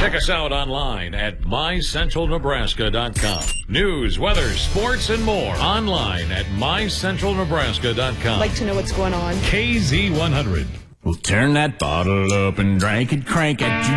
Check us out online at mycentralnebraska.com. News, weather, sports, and more online at mycentralnebraska.com. Like to know what's going on. KZ100. We'll turn that bottle up and drink it, crank it.